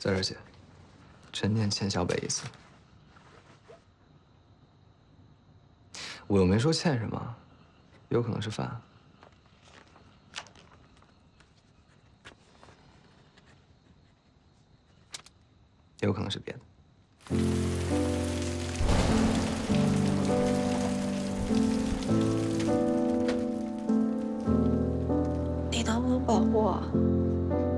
在这儿写，陈念欠小北1次。我又没说欠什么，有可能是饭，也有可能是别的。 你能不能保护我？